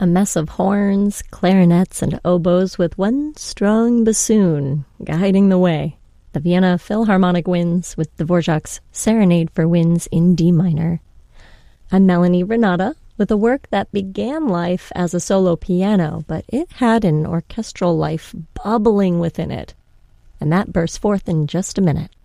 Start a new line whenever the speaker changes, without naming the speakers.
A mess of horns, clarinets, and oboes with one strong bassoon guiding the way. The Vienna Philharmonic Winds with Dvorak's Serenade for Winds in D minor. I'm Melanie Renata with a work that began life as a solo piano, but it had an orchestral life bubbling within it. And that bursts forth in just a minute.